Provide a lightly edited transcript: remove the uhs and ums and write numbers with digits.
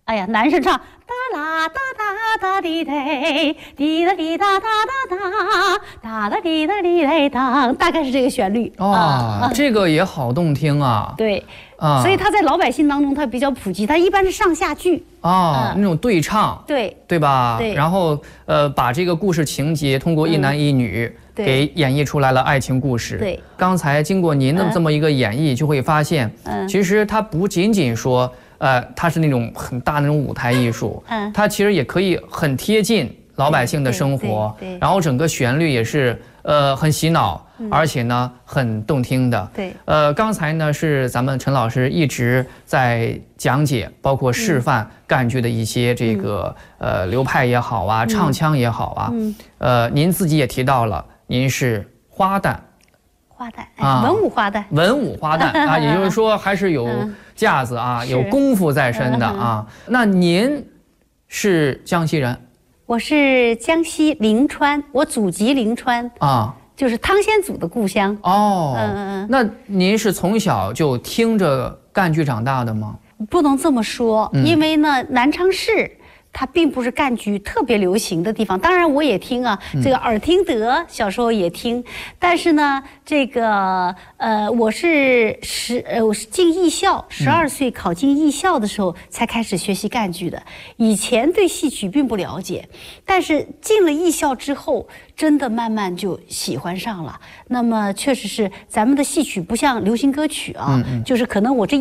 哎呀，男生唱哒啦哒哒哒滴嘞，滴啦滴哒哒哒哒，哒啦滴哒滴嘞当，大概是这个旋律啊，这个也好动听啊。 对啊，所以它在老百姓当中它比较普及，它一般是上下句啊，那种对唱，对吧？ 对， 然后把这个故事情节通过一男一女给演绎出来了爱情故事。 对， 刚才经过您的这么一个演绎，就会发现，其实它不仅仅说。它是那种很大的那种舞台艺术，它其实也可以很贴近老百姓的生活，然后整个旋律也是很洗脑，而且呢很动听的。 对， 刚才呢是咱们陈老师一直在讲解，包括示范赣剧的一些这个流派也好啊，唱腔也好啊，您自己也提到了，您是花旦。 花旦啊，文武花旦， 文武花旦啊，也就是说还是有架子啊，有功夫在身的啊。那您是江西人？ 我是江西临川，我祖籍临川啊，就是汤显祖的故乡。 哦，那您是从小就听着赣剧长大的吗？ 不能这么说，因为呢，南昌市。它并不是赣剧特别流行的地方，当然我也听啊，这个耳听得，小时候也听，但是呢，这个我是进艺校，12岁考进艺校的时候才开始学习赣剧的，以前对戏曲并不了解，但是进了艺校之后，真的慢慢就喜欢上了。那么确实是咱们的戏曲不像流行歌曲啊，就是可能我这